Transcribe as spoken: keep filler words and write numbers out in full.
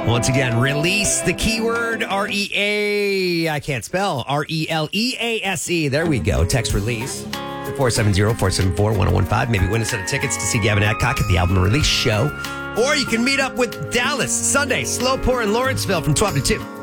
Once again, release the keyword R E A. I can't spell. R E L E A S E. There we go. Text release. four seven zero, four seven four, one oh one five. Maybe win a set of tickets to see Gavin Adcock at the album release show. Or you can meet up with Dallas Sunday, Slow Pour in Lawrenceville from twelve to two.